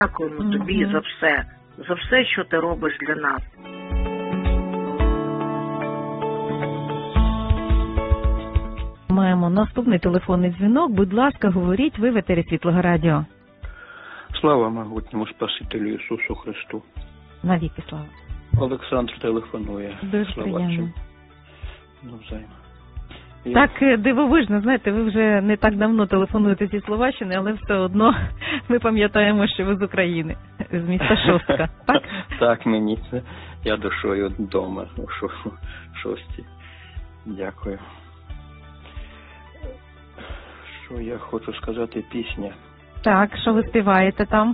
Дякуємо тобі за все, що ти робиш для нас. Маємо наступний телефонний дзвінок. Будь ласка, говоріть, ви в етері Світлого Радіо. Слава могутньому Спасителю Ісусу Христу. Навіки слава. Олександр телефонує. Дуже приємно. Навзаєм. Так дивовижно, знаєте, ви вже не так давно телефонуєте зі Словаччини, але все одно ми пам'ятаємо, що ви з України, з міста Шостка. Так? Так, мені це. Я душою вдома у Шості. Дякую. Що я хочу сказати, пісня. Так, що ви співаєте там?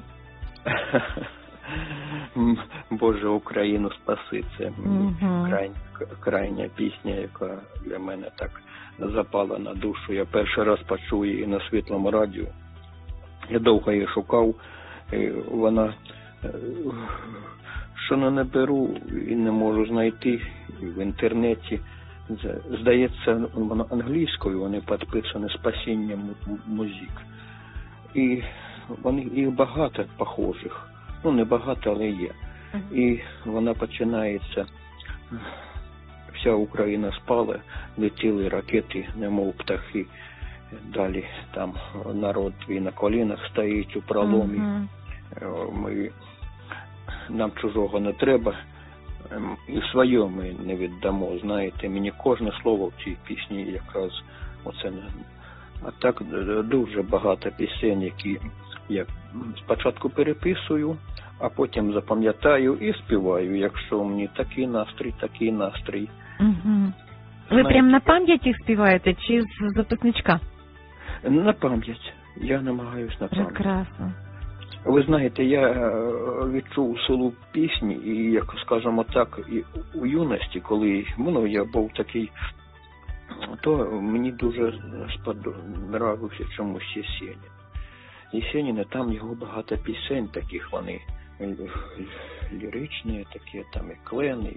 Боже, Україну спаси. Це крайня пісня, яка для мене так запала на душу. Я перший раз почув її на Світлому радіо. Я довго її шукав. І вона, що не беру і не можу знайти в інтернеті. Здається, вона англійською, вони підписані «Спасіння музик». І їх багато похожих. Ну, не багато, але є. І вона починається, вся Україна спала, летіли ракети, немов птахи. Далі там народ і на колінах стоїть у проломі. Нам чужого не треба. І своє ми не віддамо, знаєте. Мені кожне слово в цій пісні якраз оце не... А так дуже багато пісень, які я спочатку переписую, а потім запам'ятаю і співаю, якщо мені такий настрій. Ви прям на пам'ять їх співаєте чи з записничка? На пам'ять. Я намагаюсь на пам'ять. Прекрасно. Ви знаєте, я відчув силу пісні, і, як скажемо так, і у юності, коли я був такий, то мені дуже сподобався чомусь Єсенін. Єсенін, там його багато пісень таких, вони ліричні, такі, там і клени,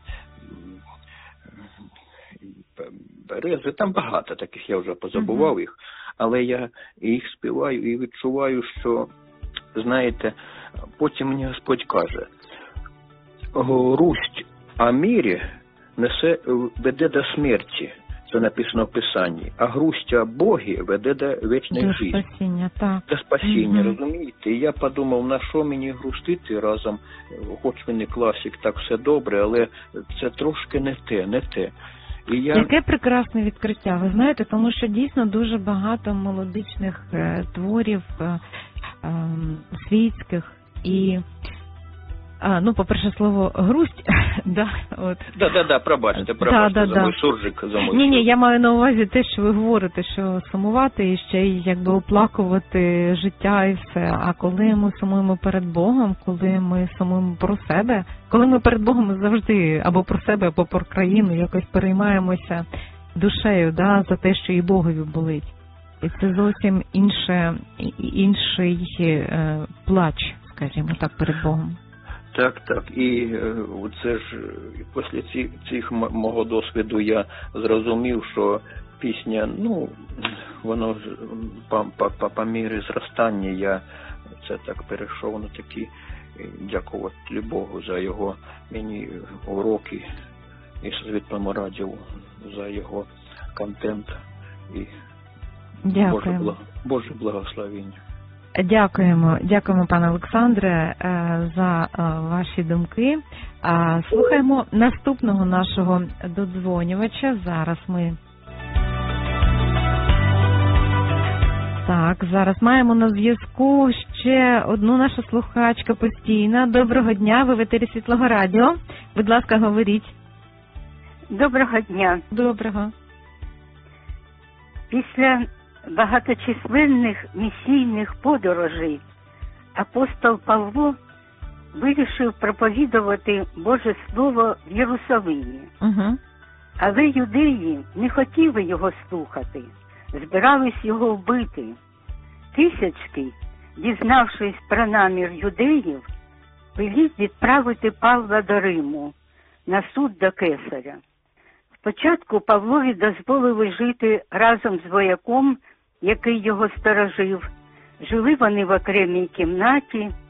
і берези, там багато таких, я вже позабував їх, але я їх співаю і відчуваю, що, знаєте, потім мені Господь каже, грусть о мірі веде до смерті. Це написано в Писанні. А грусть о Богі веде до вічної житті. До спасіння, так. До спасіння, розумієте? І я подумав, на що мені грустити разом, хоч він і класик, так все добре, але це трошки не те. І Яке прекрасне відкриття, ви знаєте, тому що дійсно дуже багато мелодичних творів світських і... по-перше, слово грусть, пробачте, за мій суржик, за мій. Ні, я маю на увазі те, що ви говорите, що сумувати і ще й якби оплакувати життя і все. А коли ми сумуємо перед Богом, коли ми сумуємо про себе, коли ми перед Богом завжди або про себе, або про країну якось переймаємося душею, за те, що і Богові болить. І це зовсім інший плач, скажімо так, перед Богом. Так. І це ж після цих мого досвіду я зрозумів, що пісня, воно по мірі зростання я це так перейшов на такі, дякувати Богу за його мені уроки і Світлому радіо, за його контент і Боже благословення. Дякуємо, пане Олександре, за ваші думки. Слухаємо наступного нашого додзвонювача. Зараз маємо на зв'язку ще одну нашу слухачку постійно. Доброго дня, ви в етері Світлого радіо. Будь ласка, говоріть. Доброго дня. Доброго. Після багаточисленних місійних подорожей апостол Павло вирішив проповідувати Боже Слово в Єрусалимі. Але юдеї не хотіли його слухати, збирались його вбити. Тисячки, дізнавшись про намір юдеїв, велів відправити Павла до Риму на суд до кесаря. Спочатку Павлові дозволили жити разом з вояком, який його сторожив. Жили вони в окремій кімнаті,